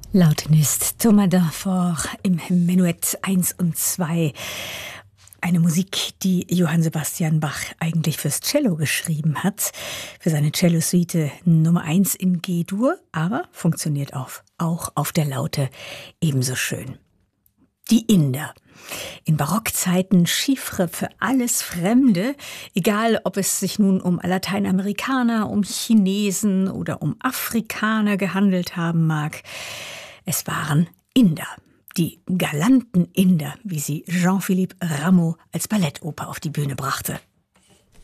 Lautenist Thomas d'Infort im Menuett 1 und 2. Eine Musik, die Johann Sebastian Bach eigentlich fürs Cello geschrieben hat, für seine Cellosuite Nummer 1 in G-Dur, aber funktioniert auch auf der Laute ebenso schön. Die Inder. In Barockzeiten Chiffre für alles Fremde, egal ob es sich nun um Lateinamerikaner, um Chinesen oder um Afrikaner gehandelt haben mag. Es waren Inder, die galanten Inder, wie sie Jean-Philippe Rameau als Ballettoper auf die Bühne brachte.